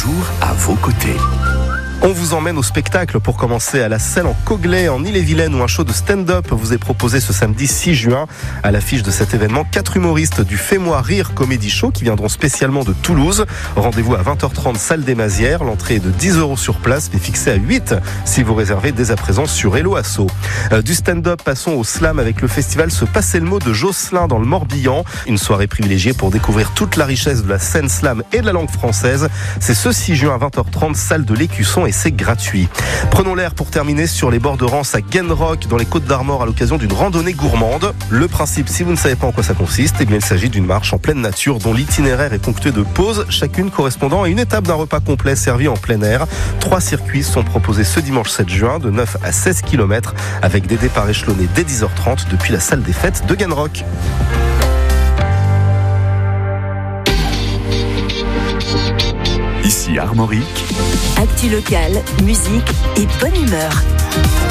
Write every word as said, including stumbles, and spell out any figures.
toujours à vos côtés. On vous emmène au spectacle pour commencer à la Selle en Coglay, en Ille-et-Vilaine, où un show de stand-up vous est proposé ce samedi six juin. À l'affiche de cet événement, quatre humoristes du Fais-moi rire Comedy Show qui viendront spécialement de Toulouse. Rendez-vous à vingt heures trente, salle des Mazières. L'entrée est de dix euros sur place, mais fixée à huit si vous réservez dès à présent sur Hello Asso. Euh, du stand-up, passons au slam avec le festival Se passer le mot de Josselin dans le Morbihan. Une soirée privilégiée pour découvrir toute la richesse de la scène slam et de la langue française. C'est ce six juin à vingt heures trente, salle de l'Écusson, et c'est gratuit. Prenons l'air pour terminer sur les bords de Rance à Genrock dans les Côtes d'Armor à l'occasion d'une randonnée gourmande. Le principe, si vous ne savez pas en quoi ça consiste, eh bien il s'agit d'une marche en pleine nature dont l'itinéraire est ponctué de pauses, chacune correspondant à une étape d'un repas complet servi en plein air. Trois circuits sont proposés ce dimanche sept juin de neuf à seize kilomètres avec des départs échelonnés dès dix heures trente depuis la salle des fêtes de Genrock. Ici Armorique. Actu locale, musique et bonne humeur.